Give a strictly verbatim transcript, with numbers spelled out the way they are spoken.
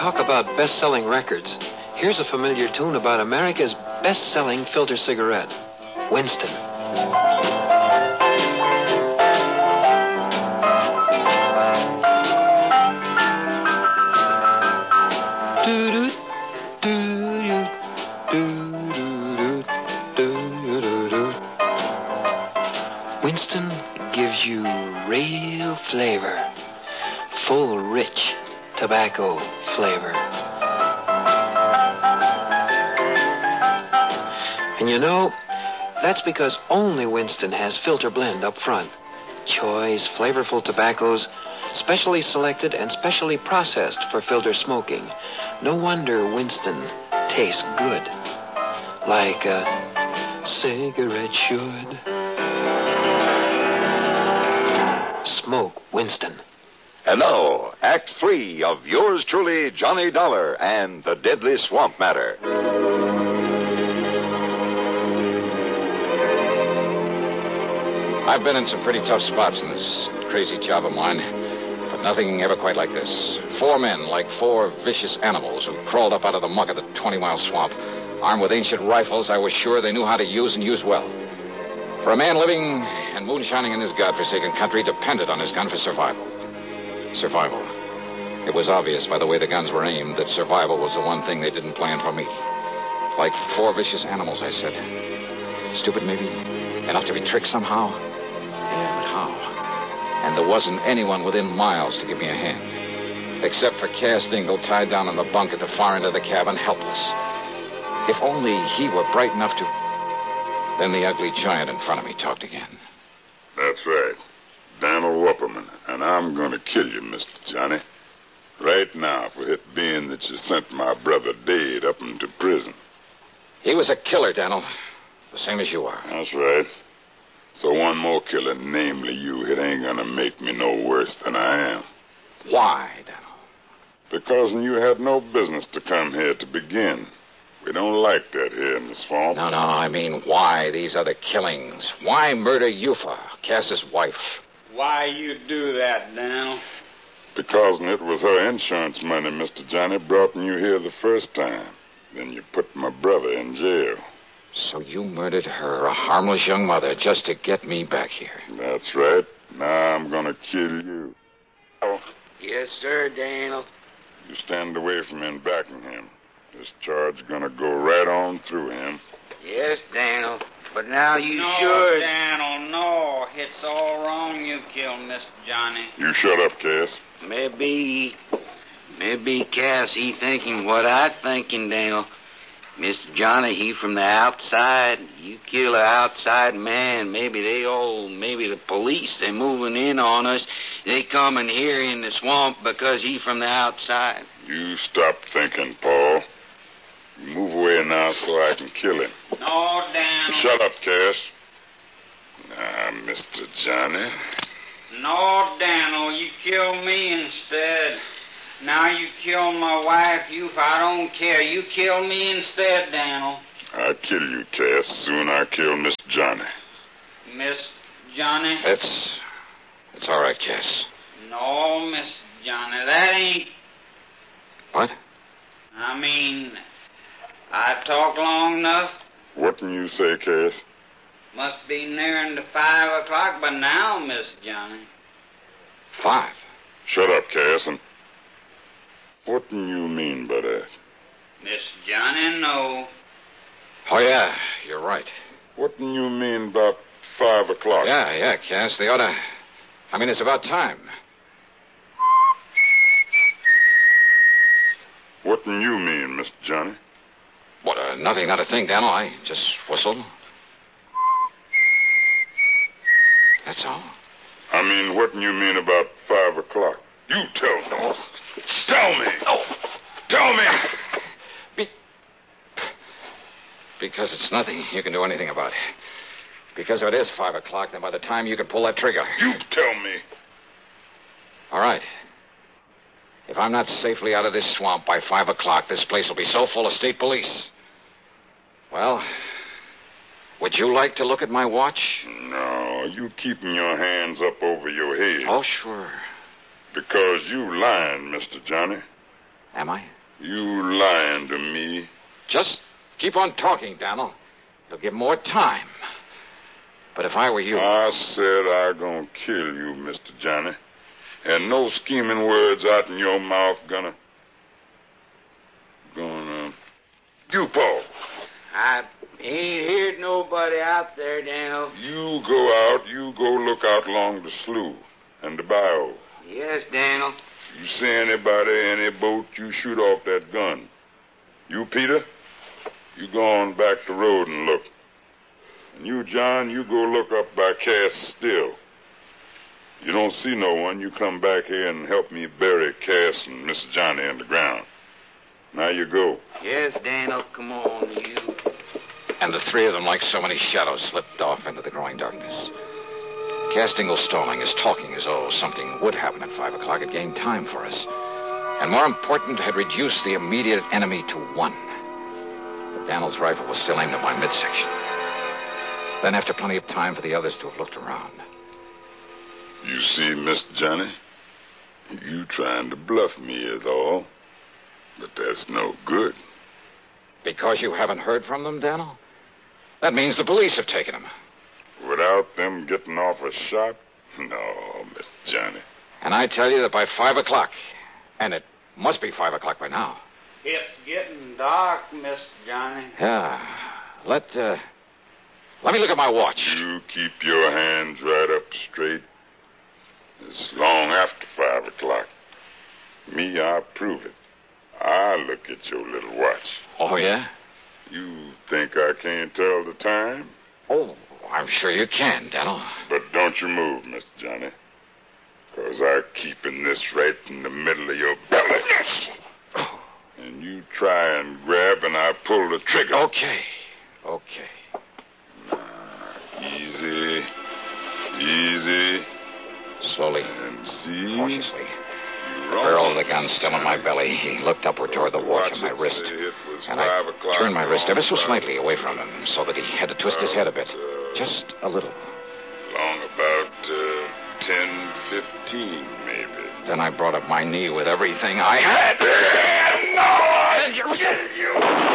Talk about best-selling records. Here's a familiar tune about America's best-selling filter cigarette, Winston. Winston gives you real flavor, full, rich tobacco flavor. And you know, that's because only Winston has filter blend up front. Choice, flavorful tobaccos, specially selected and specially processed for filter smoking. No wonder Winston tastes good, like a cigarette should. Smoke Winston. And now, Act Three of yours truly, Johnny Dollar and the Deadly Swamp Matter. I've been in some pretty tough spots in this crazy job of mine, but nothing ever quite like this. Four men, like four vicious animals, who crawled up out of the muck of the twenty-mile swamp. Armed with ancient rifles, I was sure they knew how to use and use well. For a man living and moonshining in this godforsaken country depended on his gun for survival. Survival. It was obvious by the way the guns were aimed that survival was the one thing they didn't plan for me. Like four vicious animals, I said. Stupid, maybe? Enough to be tricked somehow? Yeah, but how? And there wasn't anyone within miles to give me a hand. Except for Cass Dingle, tied down on the bunk at the far end of the cabin, helpless. If only he were bright enough to... Then the ugly giant in front of me talked again. That's right. Daniel Wupperman, and I'm going to kill you, Mister Johnny. Right now, for it being that you sent my brother Dade up into prison. He was a killer, Daniel. The same as you are. That's right. So one more killer, namely you, it ain't going to make me no worse than I am. Why, Daniel? Because you had no business to come here to begin. We don't like that here in the swamp. No, no, I mean, why these other killings? Why murder Yufa, Cass's wife? Why you do that, Daniel? Because it was her insurance money, Mister Johnny, brought you here the first time. Then you put my brother in jail. So you murdered her, a harmless young mother, just to get me back here. That's right. Now I'm going to kill you. Oh. Yes, sir, Daniel. You stand away from him backing him. This charge is going to go right on through him. Yes, Daniel. But now you no, should... No, Daniel, no. It's all wrong you killed Mister Johnny. You shut up, Cass. Maybe... Maybe Cass, he thinking what I thinking, Daniel. Mister Johnny, he from the outside. You kill a outside man. Maybe they all... Maybe the police, they moving in on us. They coming here in the swamp because he from the outside. You stop thinking, Paul. Move away now so I can kill him. No, Daniel. Shut up, Cass. Now, Mister Johnny. No, Daniel, you kill me instead. Now you kill my wife, you, if I don't care. You kill me instead, Daniel. I'll kill you, Cass. Soon I kill Mister Johnny. Miss Johnny? It's... It's all right, Cass. No, Miss Johnny, that ain't... What? I mean... I've talked long enough. What can you say, Cass? Must be nearing to five o'clock by now, Miss Johnny. Five? Shut up, Cass, and... What do you mean by that? Miss Johnny, no. Oh, yeah, you're right. What do you mean about five o'clock? Yeah, yeah, Cass, they ought to... I mean, it's about time. What do you mean, Mister Johnny? What, uh, nothing, not a thing, Daniel. I just whistled. That's all. I mean, what do you mean about five o'clock? You tell me. Oh. Tell me. Oh. Tell me. Be- because it's nothing you can do anything about. Because if it is five o'clock, then by the time you can pull that trigger... You tell me. All right. If I'm not safely out of this swamp by five o'clock, this place will be so full of state police. Well, would you like to look at my watch? No, you keeping your hands up over your head. Oh, sure. Because you lying, Mister Johnny. Am I? You lying to me. Just keep on talking, Daniel. You'll give more time. But if I were you... I said I gonna kill you, Mister Johnny. And no scheming words out in your mouth gonna... Gonna... You, Paul. I ain't heard nobody out there, Daniel. You go out, you go look out along the slough and the bayou. Yes, Daniel. You see anybody, any boat, you shoot off that gun. You, Peter, you go on back the road and look. And you, John, you go look up by Cass Still. You don't see no one, you come back here and help me bury Cass and Miss Johnny in the ground. Now you go. Yes, Daniel, come on, you. And the three of them, like so many shadows, slipped off into the growing darkness. Cass Dingle Stalling is talking as though something would happen at five o'clock. It gained time for us. And more important, had reduced the immediate enemy to one. But Daniel's rifle was still aimed at my midsection. Then, after plenty of time for the others to have looked around. You see, Mister Johnny, you trying to bluff me is all. But that's no good. Because you haven't heard from them, Daniel? That means the police have taken him. Without them getting off a shot? No, Mister Johnny. And I tell you that by five o'clock, and it must be five o'clock by now. It's getting dark, Mister Johnny. Yeah. Let, uh... Let me look at my watch. You keep your hands right up straight. It's long after five o'clock. Me, I prove it. I look at your little watch. Oh, yeah? You think I can't tell the time? Oh, I'm sure you can, Daniel. But don't you move, Mister Johnny. Because I'm keeping this right in the middle of your belly. And you try and grab and I pull the trigger. Okay. Okay. Now, easy. Easy. Slowly. And see? Cautiously. The barrel of the gun still in my belly. He looked upward toward the watch on my wrist. And I turned my wrist ever so slightly away from him so that he had to twist his head a bit. Just a little. Long about uh, ten, fifteen, maybe. Then I brought up my knee with everything I had. No! You!